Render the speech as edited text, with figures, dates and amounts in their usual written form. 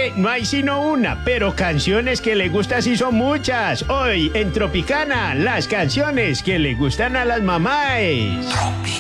no hay sino una, pero canciones que le gustan sí son muchas. Hoy en Tropicana, las canciones que le gustan a las mamás.